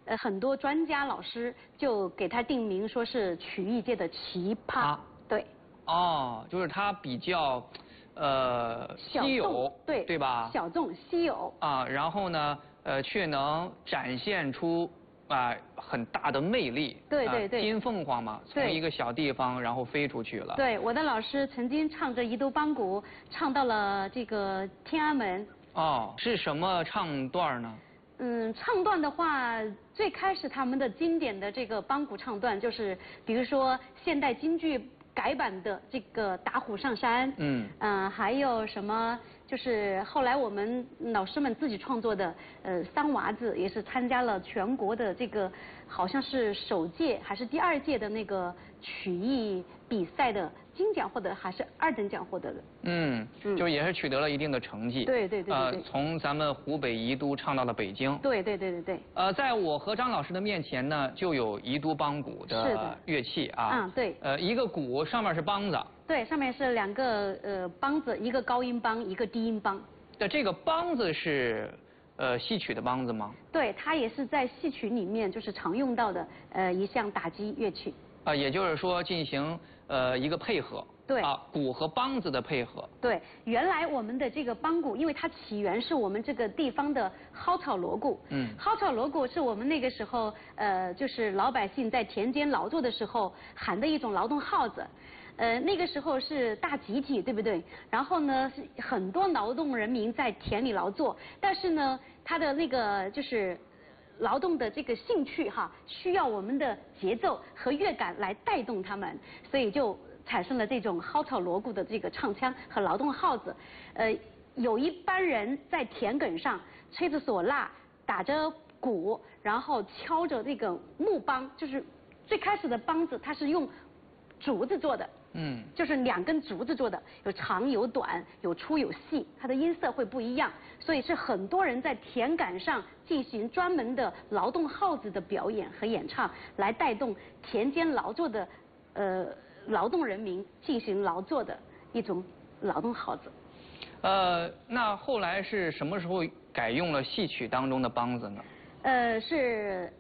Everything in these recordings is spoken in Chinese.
很多专家老师就给它定名说是曲艺界的奇葩。对。 哦，就是它比较稀有，对吧？ 小众稀有。 啊，然后呢，却能展现出很大的魅力。 对。 金凤凰嘛，从一个小地方然后飞出去了。 对，我的老师曾经唱着宜都梆鼓，唱到了这个天安门。 哦，是什么唱段呢？ 唱段的话，最开始他们的经典的这个梆鼓唱段，就是比如说现代京剧改版的这个打虎上山。还有什么？就是后来我们老师们自己创作的，三娃子也是参加了全国的这个，好像是首届还是第2届的那个曲艺比赛的金奖获得，还是2等奖获得的。 就也是取得了一定的成绩。 对。 从咱们湖北宜都唱到了北京。 对。 在我和张老师的面前呢，就有宜都梆鼓的乐器啊。 对。 一个鼓上面是梆子。 对，上面是2个梆子，一个高音梆，一个低音梆。 这个梆子是戏曲的梆子吗？ 对，它也是在戏曲里面就是常用到的一项打击乐器。 也就是说进行一个配合。 对。 鼓和梆子的配合。 对，原来我们的这个梆鼓，因为它起源是我们这个地方的蒿草锣鼓。蒿草锣鼓是我们那个时候就是老百姓在田间劳作的时候喊的一种劳动号子。那个时候是大集体，对不对？然后呢，很多劳动人民在田里劳作，但是呢，他的那个就是劳动的这个兴趣需要我们的节奏和乐感来带动他们，所以就产生了这种蒿草锣鼓的这个唱腔和劳动号子。有一班人在田埂上吹着唢呐，打着鼓，然后敲着这个木梆，就是最开始的梆子，它是用竹子做的。就是2根竹子做的，有长有短，有粗有细，它的音色会不一样，所以是很多人在田埂上进行专门的劳动号子的表演和演唱，来带动田间劳作的劳动人民进行劳作的一种劳动号子。 那后来是什么时候改用了戏曲当中的梆子呢？ 是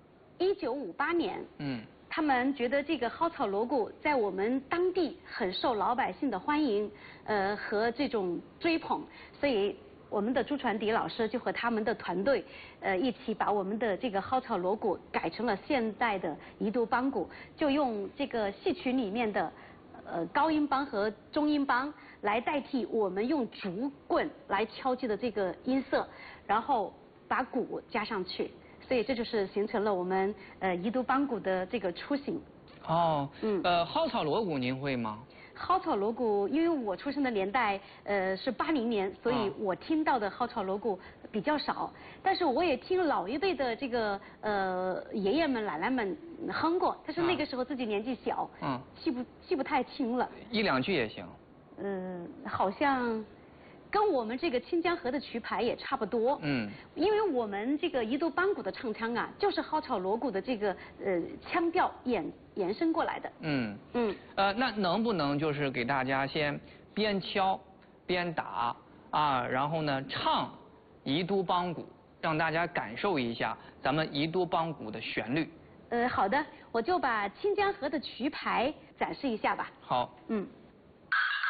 1958年。他们觉得这个蒿草锣鼓在我们当地很受老百姓的欢迎，和这种追捧，所以我们的朱传迪老师就和他们的团队，一起把我们的这个蒿草锣鼓改成了现代的宜都梆鼓，就用这个戏曲里面的高音梆和中音梆来代替我们用竹棍来敲击的这个音色，然后把鼓加上去。所以这就是形成了我们宜都梆鼓的这个雏形。 蒿草锣鼓您会吗？ 蒿草锣鼓，因为我出生的年代是80年，所以我听到的蒿草锣鼓比较少。但是我也听老一辈的这个爷爷们奶奶们哼过，但是那个时候自己年纪小，记不太清了。 1、2句也行。 好像跟我们这个清江河的曲牌也差不多。因为我们这个宜都梆鼓的唱腔就是蒿草锣鼓的这个腔调延伸过来的。 那能不能就是给大家先边敲边打然后呢唱宜都梆鼓，让大家感受一下咱们宜都梆鼓的旋律？ 好的，我就把清江河的曲牌展示一下吧。 好。